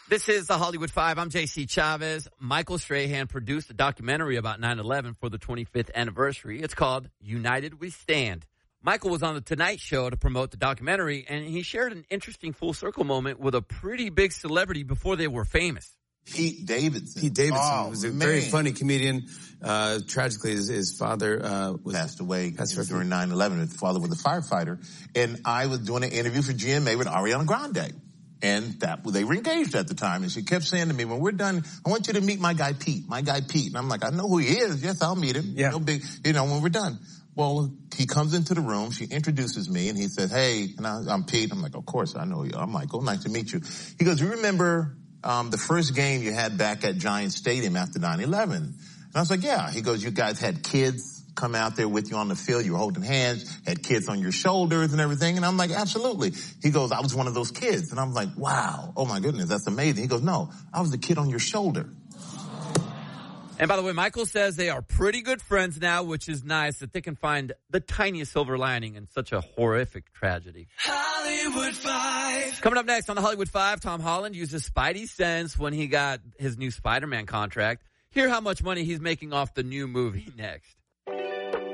This is the Hollywood Five. I'm J.C. Chavez. Michael Strahan produced a documentary about 9/11 for the 25th anniversary. It's called United We Stand. Michael was on The Tonight Show to promote the documentary, and he shared an interesting full circle moment with a pretty big celebrity before they were famous. Pete Davidson. Pete Davidson was a very funny comedian. Tragically, his father passed away during 9/11. His father was a firefighter. And I was doing an interview for GMA with Ariana Grande. And they were engaged at the time. And she kept saying to me, when we're done, I want you to meet my guy Pete. And I'm like, I know who he is. Yes, I'll meet him. Yeah. No big, when we're done. Well, he comes into the room. She introduces me, and he says, hey, and I'm Pete. I'm like, of course, I know you. I'm Michael. Nice to meet you. He goes, you remember the first game you had back at Giant Stadium after 9/11? And I was like, yeah. He goes, you guys had kids come out there with you on the field. You were holding hands, had kids on your shoulders and everything. And I'm like, absolutely. He goes, I was one of those kids. And I'm like, wow. Oh, my goodness. That's amazing. He goes, no, I was the kid on your shoulder. And by the way, Michael says they are pretty good friends now, which is nice that they can find the tiniest silver lining in such a horrific tragedy. Hollywood Five. Coming up next on the Hollywood Five, Tom Holland used his spidey sense when he got his new Spider-Man contract. Hear how much money he's making off the new movie next.